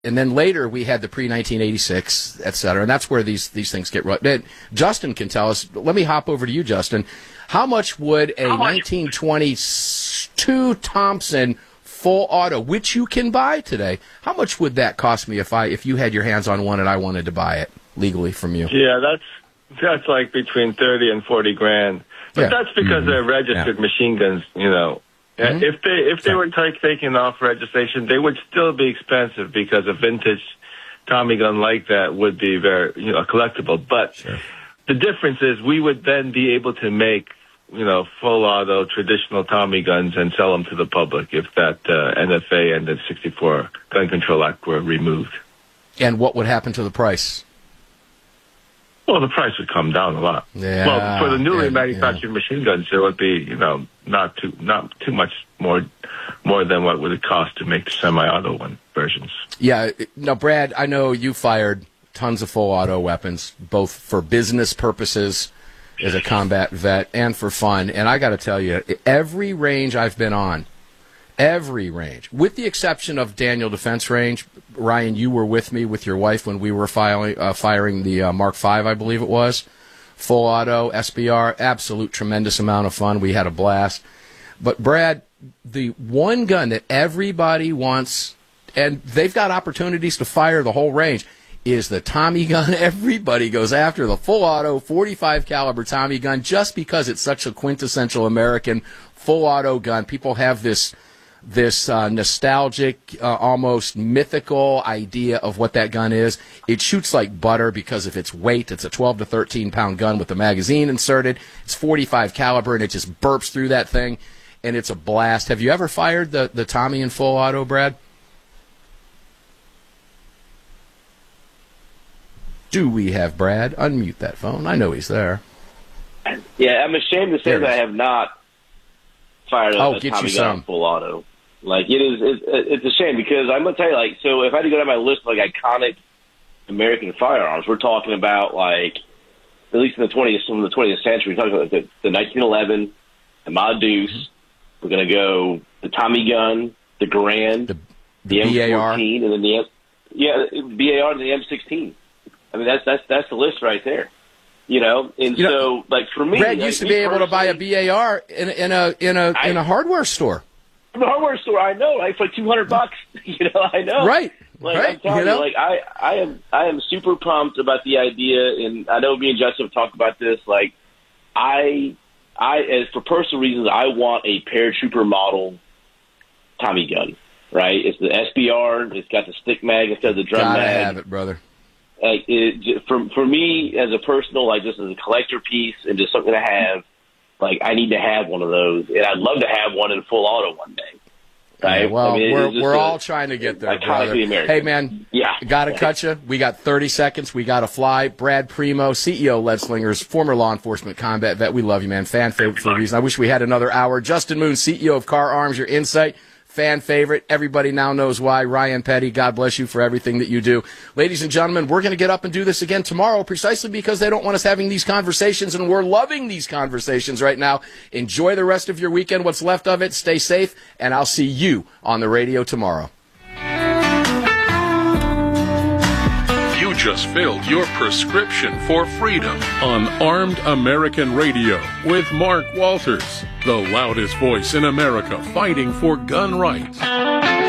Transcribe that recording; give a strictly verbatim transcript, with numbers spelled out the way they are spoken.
And then later we had the pre nineteen eighty-six, et cetera, and that's where these, these things get right. Justin can tell us. Let me hop over to you, Justin. How much would a nineteen twenty-two Thompson full auto, which you can buy today, how much would that cost me if I if you had your hands on one and I wanted to buy it legally from you? Yeah, that's that's like between thirty and forty grand. But yeah. that's because mm-hmm. they're registered yeah. machine guns, you know. Mm-hmm. If they if they were t- taking off registration, they would still be expensive because a vintage Tommy gun like that would be very, you know, collectible. But sure. the difference is we would then be able to make, you know, full auto traditional Tommy guns and sell them to the public if that uh, N F A and the sixty-four Gun Control Act were removed. And what would happen to the price? Well, the price would come down a lot. Yeah, well, for the newly yeah, manufactured yeah. machine guns, it would be, you know, not too not too much more more than what would it cost to make the semi-auto one versions. Yeah. Now, Brad, I know you fired tons of full auto weapons, both for business purposes as a combat vet and for fun. And I got to tell you, every range I've been on, every range, with the exception of Daniel Defense Range, Ryan, you were with me with your wife when we were filing, uh, firing the uh, Mark five, I believe it was. Full auto, S B R, absolute tremendous amount of fun. We had a blast. But, Brad, the one gun that everybody wants, and they've got opportunities to fire the whole range, is the Tommy gun. Everybody goes after the full auto forty-five caliber Tommy gun just because it's such a quintessential American full auto gun. People have this this uh, nostalgic, uh, almost mythical idea of what that gun is. It shoots like butter because of its weight. It's a twelve to thirteen pound gun with the magazine inserted. It's forty-five caliber, and it just burps through that thing, and it's a blast. Have you ever fired the, the Tommy in full auto, Brad? Do we have Brad? Unmute that phone. I know he's there. Yeah, I'm ashamed to say that I have not fired a, oh, a get Tommy you gun some. full auto. Like, it is, it, it's a shame because I'm going to tell you, like, so if I had to go down my list of, like, iconic American firearms, we're talking about, like, at least in the twentieth, some of the twentieth century, we're talking about the, the nineteen eleven, the Ma Deuce. We're going to go the Tommy gun, the Garand, the, the, the M fourteen, and then the, yeah, B A R and the M sixteen. I mean, that's that's that's the list right there, you know. And you so, know, like for me, Brad like, used to be able to buy a B A R in, in a in a I, in a hardware store. From a hardware store, I know, like for like two hundred bucks. You know, I know. Right. Like right. I'm telling you, know? you, like I, I am, I am super pumped about the idea, and I know me and Justin have talked about this. Like, I, I, as for personal reasons, I want a paratrooper model Tommy gun. Right? It's the S B R. It's got the stick mag instead of the drum Gotta mag. have it, brother. Like it, for for me as a personal, like just as a collector piece and just something to have, like I need to have one of those, and I'd love to have one in full auto one day. Right? Yeah, well, I mean, we're we're a, all trying to get there, brother. American. Hey, man, yeah, got to cut you. We got thirty seconds. We got to fly. Brad Primo, C E O Lead Slingers, former law enforcement combat vet. We love you, man. Fan favorite for a reason. I wish we had another hour. Justin Moon, C E O of Car Arms, your insight. Fan favorite. Everybody now knows why. Ryan Petty, God bless you for everything that you do. Ladies and gentlemen, we're going to get up and do this again tomorrow precisely because they don't want us having these conversations, and we're loving these conversations right now. Enjoy the rest of your weekend, what's left of it. Stay safe, and I'll see you on the radio tomorrow. You just filled your prescription for freedom on Armed American Radio with Mark Walters, the loudest voice in America fighting for gun rights.